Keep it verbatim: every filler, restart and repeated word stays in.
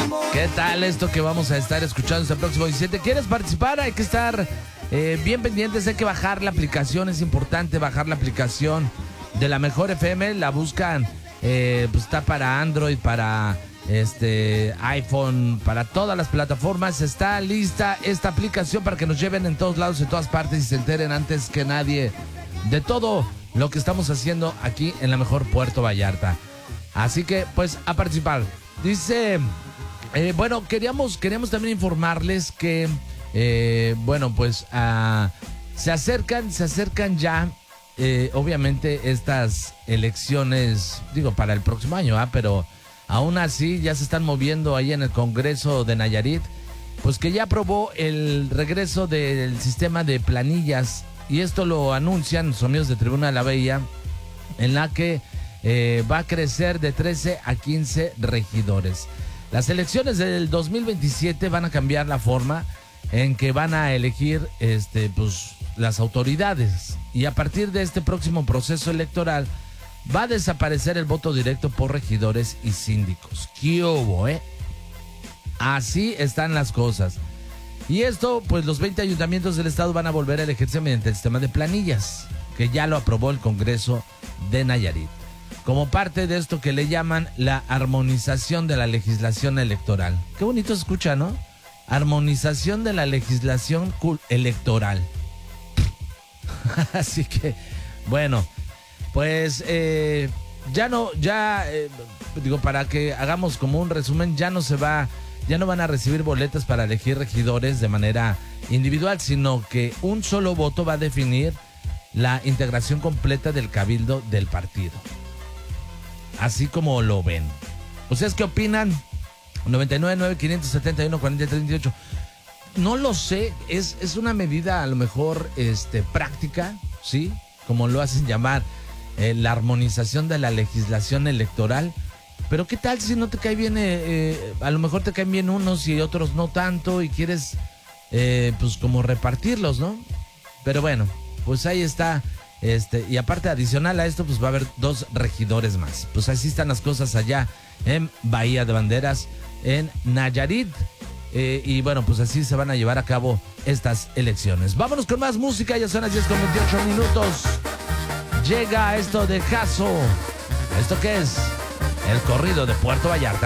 ¿Qué tal esto que vamos a estar escuchando este próximo diecisiete? ¿Quieres participar? Hay que estar eh, bien pendientes, hay que bajar la aplicación, es importante bajar la aplicación de La Mejor F M, la buscan, eh, pues está para Android, para este iPhone, para todas las plataformas, está lista esta aplicación para que nos lleven en todos lados, en todas partes y se enteren antes que nadie de todo lo que estamos haciendo aquí en La Mejor Puerto Vallarta. Así que, pues, a participar. Dice... Eh, bueno, queríamos, queríamos también informarles que, eh, bueno, pues uh, se acercan, se acercan ya, eh, obviamente, estas elecciones, digo, para el próximo año, ¿ah? Pero aún así ya se están moviendo ahí en el Congreso de Nayarit, pues que ya aprobó el regreso del sistema de planillas, y esto lo anuncian los amigos de Tribuna de la Bahía, en la que eh, va a crecer de trece a quince regidores. Las elecciones del dos mil veintisiete van a cambiar la forma en que van a elegir este, pues, las autoridades. Y a partir de este próximo proceso electoral va a desaparecer el voto directo por regidores y síndicos. ¿Qué hubo, eh? Así están las cosas. Y esto, pues los veinte ayuntamientos del estado van a volver a elegirse mediante el sistema de planillas, que ya lo aprobó el Congreso de Nayarit, como parte de esto que le llaman la armonización de la legislación electoral. Qué bonito se escucha, ¿no? Armonización de la legislación electoral. Así que, bueno, pues eh, ya no, ya, eh, digo, para que hagamos como un resumen, ya no se va, ya no van a recibir boletas para elegir regidores de manera individual, sino que un solo voto va a definir la integración completa del cabildo del partido. Así como lo ven. ¿Ustedes qué opinan? noventa y nueve, nueve, quinientos setenta y uno, cuarenta y tres, veintiocho. No lo sé, es, es una medida a lo mejor este, práctica, ¿sí? Como lo hacen llamar, eh, la armonización de la legislación electoral. Pero ¿qué tal si no te cae bien? Eh, eh, a lo mejor te caen bien unos y otros no tanto y quieres, eh, pues como repartirlos, ¿no? Pero bueno, pues ahí está. Este, y aparte, adicional a esto, pues va a haber dos regidores más. Pues así están las cosas allá en Bahía de Banderas, en Nayarit. Eh, y bueno, pues así se van a llevar a cabo estas elecciones. Vámonos con más música, ya son las diez con veintiocho minutos. Llega esto de Caso. ¿Esto qué es? El corrido de Puerto Vallarta.